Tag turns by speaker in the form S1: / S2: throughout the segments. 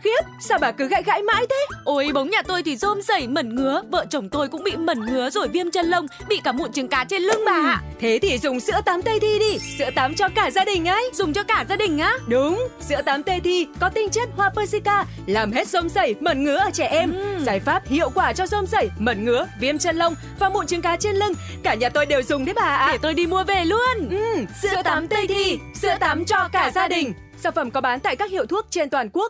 S1: khiếp, sao bà cứ gãi gãi mãi thế?
S2: Ôi bóng nhà tôi thì rôm rẩy mẩn ngứa, vợ chồng tôi cũng bị mẩn ngứa rồi viêm chân lông, bị cả mụn trứng cá trên lưng bà ạ.
S1: Thế thì dùng sữa tắm Tây Thi đi, sữa tắm cho cả gia đình ấy.
S2: Dùng cho cả gia đình á?
S1: Đúng, sữa tắm Tây Thi có tinh chất hoa Persica, làm hết rôm rẩy, mẩn ngứa ở trẻ em. Giải pháp hiệu quả cho rôm rẩy, mẩn ngứa, viêm chân lông và mụn trứng cá trên lưng. Cả nhà tôi đều dùng đấy bà ạ.
S2: Để tôi đi mua về luôn.
S1: Sữa tắm Tây Thi, sữa tắm cho cả gia đình. Sản phẩm có bán tại các hiệu thuốc trên toàn quốc.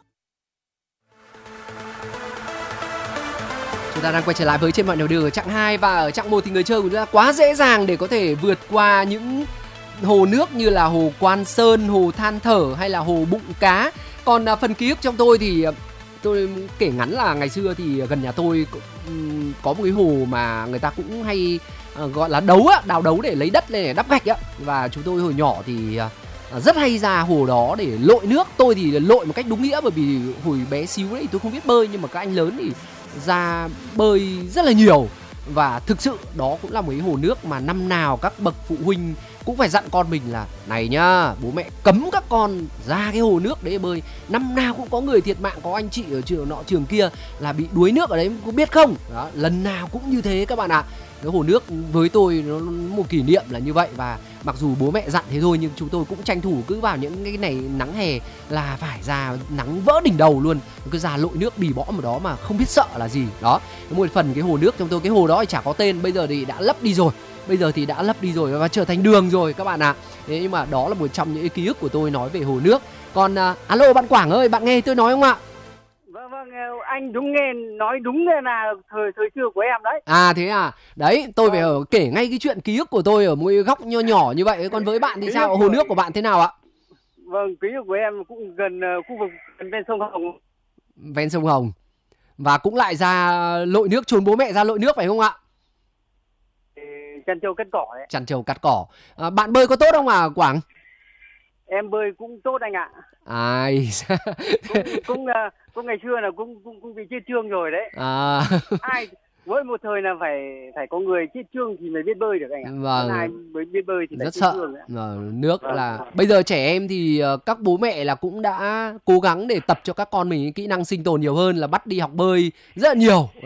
S3: Chúng ta đang quay trở lại với Trên mọi nẻo đường ở chặng 2, và ở chặng 1 thì người chơi của chúng ta quá dễ dàng để có thể vượt qua những hồ nước như là hồ Quan Sơn, hồ Than Thở hay là hồ Bụng Cá. Còn phần ký ức trong tôi thì tôi kể ngắn là ngày xưa thì gần nhà tôi có một cái hồ mà người ta cũng hay gọi là đào đấu để lấy đất lên để đắp gạch á, và chúng tôi hồi nhỏ thì rất hay ra hồ đó để lội nước. Tôi thì lội một cách đúng nghĩa, bởi vì hồi bé xíu đấy thì tôi không biết bơi, nhưng mà các anh lớn thì ra bơi rất là nhiều. Và thực sự đó cũng là một cái hồ nước mà năm nào các bậc phụ huynh cũng phải dặn con mình là này nhá, bố mẹ cấm các con ra cái hồ nước đấy bơi. Năm nào cũng có người thiệt mạng, có anh chị ở trường nọ trường kia là bị đuối nước ở đấy, có biết không? Đó, lần nào cũng như thế các bạn ạ. Cái hồ nước với tôi nó một kỷ niệm là như vậy. Và mặc dù bố mẹ dặn thế thôi, nhưng chúng tôi cũng tranh thủ cứ vào những cái này nắng hè là phải ra, nắng vỡ đỉnh đầu luôn, cứ ra lội nước bì bõm ở đó mà không biết sợ là gì. Đó, một phần cái hồ nước trong tôi, cái hồ đó thì chả có tên, bây giờ thì đã lấp đi rồi và trở thành đường rồi các bạn ạ. Thế nhưng mà đó là một trong những ký ức của tôi nói về hồ nước. Còn alo bạn Quảng ơi, bạn nghe tôi nói không ạ?
S4: Vâng, anh đúng nghe, nói đúng là thời xưa của em đấy.
S3: À thế à, đấy tôi phải kể ngay cái chuyện ký ức của tôi ở một góc nho nhỏ như vậy. Còn với bạn thì sao, hồ nước của bạn thế nào ạ?
S4: Vâng, ký ức của em cũng gần khu vực ven sông Hồng.
S3: Ven sông Hồng. Và cũng lại ra lội nước, trốn bố mẹ ra lội nước phải không ạ?
S4: Chăn trâu cắt cỏ đấy.
S3: Chăn trâu cắt cỏ. Bạn bơi có tốt không à Quảng?
S4: Em bơi cũng tốt anh ạ.
S3: Ai
S4: cũng ngày xưa là cũng bị chết chương rồi đấy. Ai mỗi một thời là phải có người chết chương thì mới biết bơi được anh ạ.
S3: Vâng.
S4: Ai mới biết bơi thì
S3: rất
S4: chết
S3: sợ.
S4: Chương
S3: Nước là bây giờ trẻ em thì các bố mẹ là cũng đã cố gắng để tập cho các con mình kỹ năng sinh tồn nhiều hơn, là bắt đi học bơi rất là nhiều.